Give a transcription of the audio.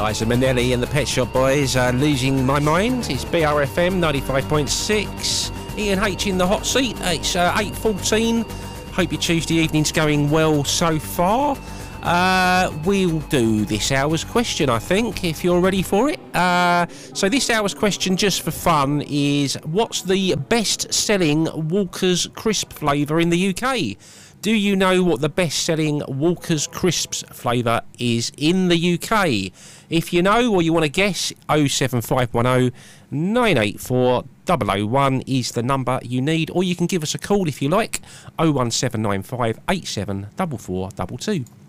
Liza Minnelli and the Pet Shop Boys, Losing My Mind. It's BRFM 95.6. Ian H in the hot seat. It's 8:14. Hope your Tuesday evening's going well so far. We'll do this hour's question, I think, if you're ready for it. So this hour's question, just for fun, is what's the best-selling Walker's crisp flavour in the UK? Do you know what the best-selling Walker's Crisps flavour is in the UK? If you know or you want to guess, 07510 984 001 is the number you need. Or you can give us a call if you like, 01795 87 4422.